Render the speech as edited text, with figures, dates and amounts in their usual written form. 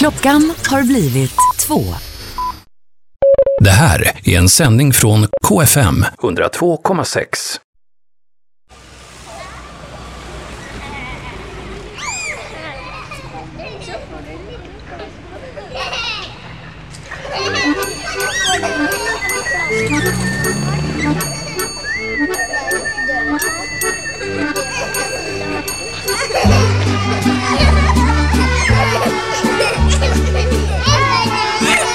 Klockan har blivit 2. Det här är en sändning från KFM 102,6.